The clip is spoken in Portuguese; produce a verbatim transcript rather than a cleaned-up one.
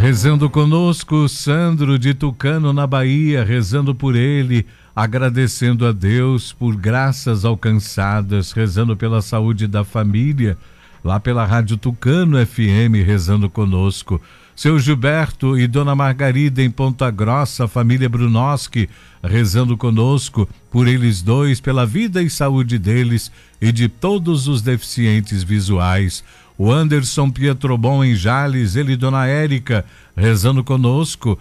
Rezando conosco, Sandro de Tucano, na Bahia, rezando por ele, agradecendo a Deus por graças alcançadas, rezando pela saúde da família, lá pela Rádio Tucano F M, rezando conosco. Seu Gilberto e Dona Margarida em Ponta Grossa, família Brunoski, rezando conosco, por eles dois, pela vida e saúde deles e de todos os deficientes visuais. O Anderson Pietrobon em Jales, ele e Dona Érica, rezando conosco,